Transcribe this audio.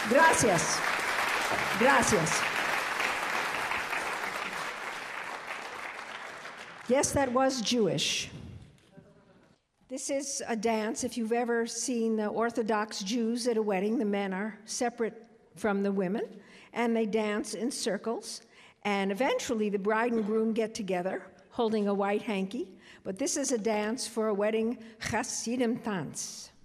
Gracias. Gracias. Yes, that was Jewish. This is a dance. If you've ever seen the Orthodox Jews at a wedding, the men are separate from the women, and they dance in circles. And eventually, the bride and groom get together, holding a white hanky. But this is a dance for a wedding Hasidim Tanz.